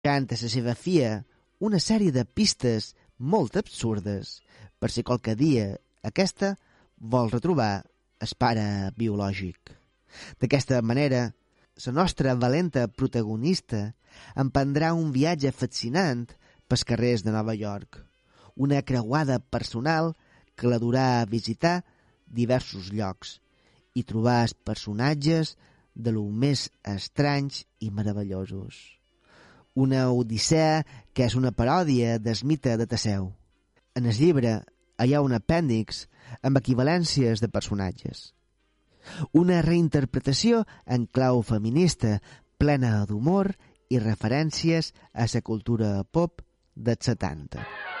Canta la seva fia una sèrie de pistes molt absurdes per si qualque dia aquesta vol retrobar el pare biològic. D'aquesta manera, la nostra valenta protagonista emprendrà un viatge fascinant pels carrers de Nova York, una creuada personal que la durà a visitar diversos llocs i trobar els personatges de lo més estranys i meravellosos. Una odissea que és una paròdia del mite de Teseu. En el llibre hi ha un apèndix amb equivalències de personatges. Una reinterpretació en clau feminista plena d'humor i referències a la cultura pop dels 70.